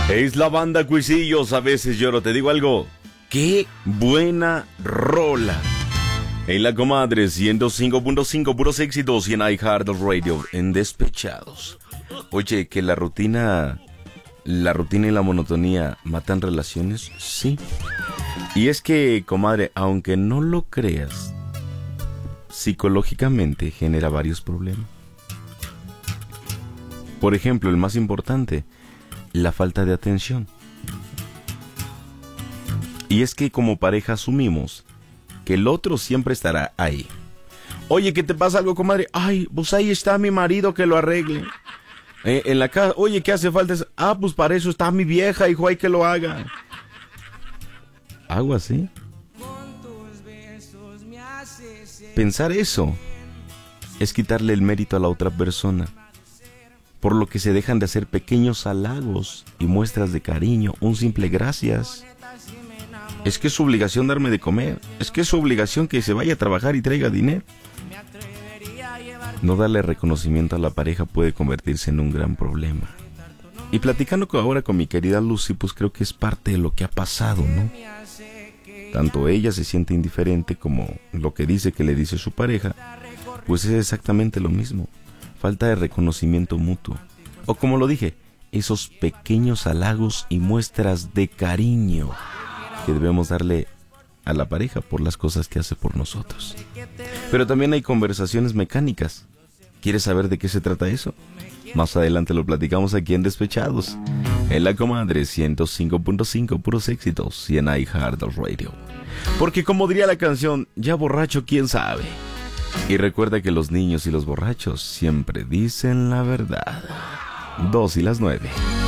Es la banda Cuisillos, a veces lloro. Te digo algo, qué buena rola. En la comadre 105.5, puros éxitos, y en iHeartRadio, en Despechados. Oye, que la rutina y la monotonía matan relaciones, sí. Y es que, comadre, aunque no lo creas, psicológicamente genera varios problemas. Por ejemplo, el más importante, la falta de atención. Y es que como pareja asumimos que el otro siempre estará ahí. Oye, ¿qué te pasa algo, comadre? Ay, pues ahí está mi marido, que lo arregle. En la casa, oye, ¿qué hace falta? Pues para eso está mi vieja, hijo, hay que lo haga. ¿Algo así? Pensar eso es quitarle el mérito a la otra persona, por lo que se dejan de hacer pequeños halagos y muestras de cariño, un simple gracias. Es que es su obligación darme de comer, es que es su obligación que se vaya a trabajar y traiga dinero. No darle reconocimiento a la pareja puede convertirse en un gran problema. Y platicando ahora con mi querida Lucy, pues creo que es parte de lo que ha pasado, ¿no? Tanto ella se siente indiferente como lo que dice que le dice su pareja, pues es exactamente lo mismo. Falta de reconocimiento mutuo. O como lo dije, esos pequeños halagos y muestras de cariño que debemos darle a la pareja por las cosas que hace por nosotros. Pero también hay conversaciones mecánicas. ¿Quieres saber de qué se trata eso? Más adelante lo platicamos aquí en Despechados, en la comadre 105.5, puros éxitos, y en iHeartRadio. Porque como diría la canción, ya borracho, quién sabe. Y recuerda que los niños y los borrachos siempre dicen la verdad. 2:09.